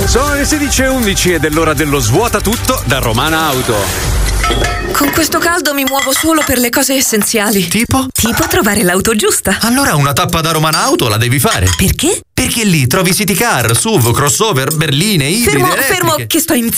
Sono le 16:11 ed è l'ora dello svuota tutto da Romana Auto. Con questo caldo mi muovo solo per le cose essenziali. Tipo? Tipo trovare l'auto giusta. Allora una tappa da Romana Auto la devi fare. Perché? Perché lì trovi city car, SUV, crossover, berline, ibride, Fermo, elettriche. che sto iniziando.